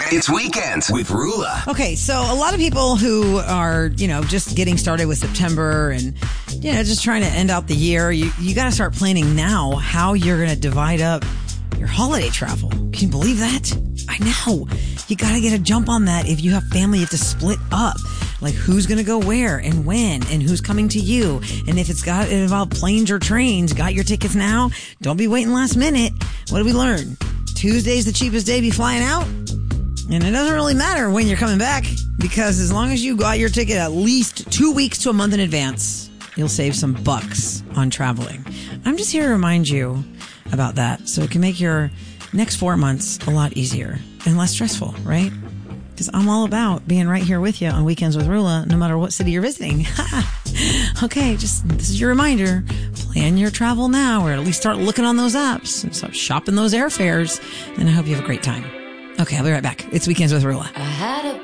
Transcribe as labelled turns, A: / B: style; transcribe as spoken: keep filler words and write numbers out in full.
A: It's Weekends with Rula.
B: Okay, so a lot of people who are, you know, just getting started with September and, you know, just trying to end out the year, you, you got to start planning now how you're going to divide up your holiday travel. Can you believe that? I know. You got to get a jump on that. If you have family, you have to split up. Like who's going to go where and when and who's coming to you. And if it's got it involved planes or trains, got your tickets now. Don't be waiting last minute. What did we learn? Tuesday's the cheapest day to be flying out. And it doesn't really matter when you're coming back because as long as you got your ticket at least two weeks to a month in advance, you'll save some bucks on traveling. I'm just here to remind you about that so it can make your next four months a lot easier and less stressful, right? Because I'm all about being right here with you on Weekends with Rula, no matter what city you're visiting. Okay, just this is your reminder. Plan your travel now, or at least start looking on those apps and start shopping those airfares. And I hope you have a great time. Okay, I'll be right back. It's Weekends with Rula. I had a